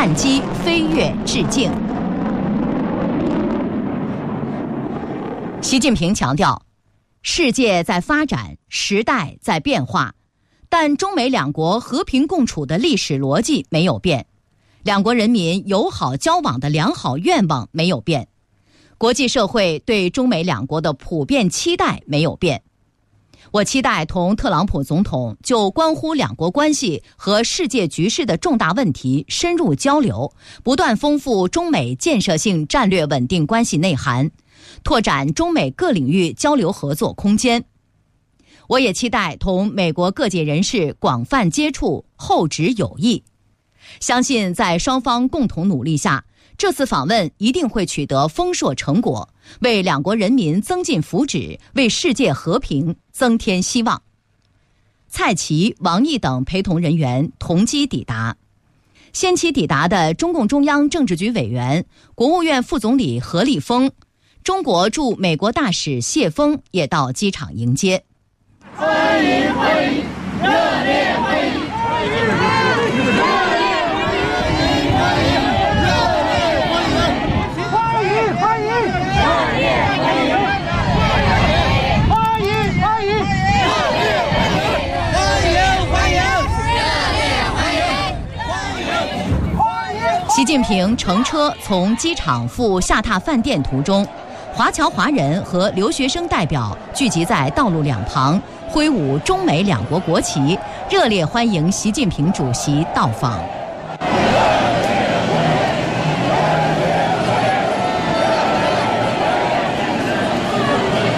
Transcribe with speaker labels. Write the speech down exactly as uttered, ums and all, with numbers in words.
Speaker 1: 战机飞跃致敬。习近平强调，世界在发展，时代在变化，但中美两国和平共处的历史逻辑没有变，两国人民友好交往的良好愿望没有变，国际社会对中美两国的普遍期待没有变。我期待同特朗普总统就关乎两国关系和世界局势的重大问题深入交流，不断丰富中美建设性战略稳定关系内涵，拓展中美各领域交流合作空间。我也期待同美国各界人士广泛接触，厚植友谊。相信在双方共同努力下，这次访问一定会取得丰硕成果，为两国人民增进福祉，为世界和平增添希望。蔡奇、王毅等陪同人员同机抵达。先期抵达的中共中央政治局委员、国务院副总理何立峰、中国驻美国大使谢锋也到机场迎接。
Speaker 2: 欢迎欢迎，热烈欢迎！
Speaker 1: 习近平乘车从机场赴下榻饭店途中，华侨华人和留学生代表聚集在道路两旁，挥舞中美两国国旗，热烈欢迎习近平主席到访。